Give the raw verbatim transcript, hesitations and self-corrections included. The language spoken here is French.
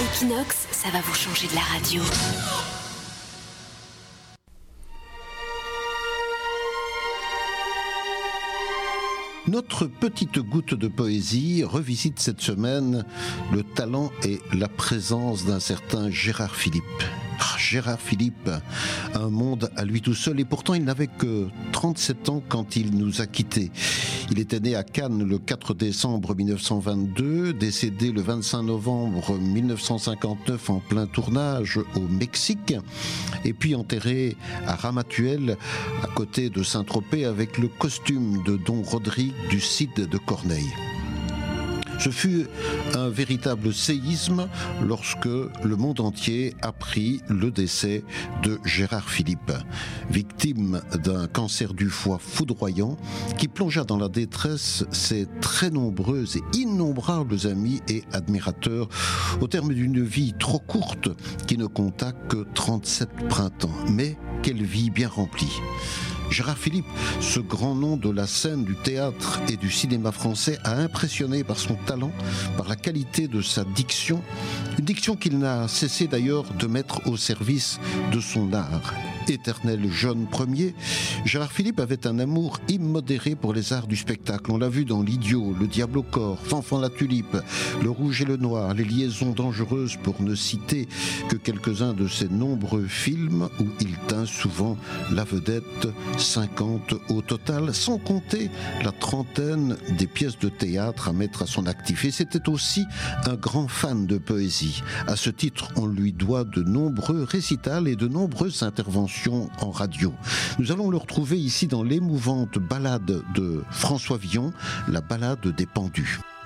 Equinox, ça va vous changer de la radio. Notre petite goutte de poésie revisite cette semaine le talent et la présence d'un certain Gérard Philipe. Ah, Gérard Philipe, un monde à lui tout seul, et pourtant il n'avait que trente-sept ans quand il nous a quittés. Il était né à Cannes le quatre décembre mille neuf cent vingt-deux, décédé le vingt-cinq novembre mille neuf cent cinquante-neuf en plein tournage au Mexique, et puis enterré à Ramatuelle, à côté de Saint-Tropez, avec le costume de Don Rodrigue du Cid de Corneille. Ce fut un véritable séisme lorsque le monde entier apprit le décès de Gérard Philipe, victime d'un cancer du foie foudroyant qui plongea dans la détresse ses très nombreux et innombrables amis et admirateurs au terme d'une vie trop courte qui ne compta que trente-sept printemps. Mais quelle vie bien remplie! Gérard Philipe, ce grand nom de la scène, du théâtre et du cinéma français, a impressionné par son talent, par la qualité de sa diction, une diction qu'il n'a cessé d'ailleurs de mettre au service de son art. Éternel jeune premier, Gérard Philipe avait un amour immodéré pour les arts du spectacle. On l'a vu dans L'Idiot, Le Diable au corps, Fanfan la Tulipe, Le Rouge et le Noir, Les Liaisons dangereuses, pour ne citer que quelques-uns de ses nombreux films où il tint souvent la vedette, cinquante au total, sans compter la trentaine des pièces de théâtre à mettre à son actif. Et c'était aussi un grand fan de poésie. À ce titre, on lui doit de nombreux récitals et de nombreuses interventions en radio. Nous allons le retrouver ici dans l'émouvante ballade de François Villon, la ballade des pendus.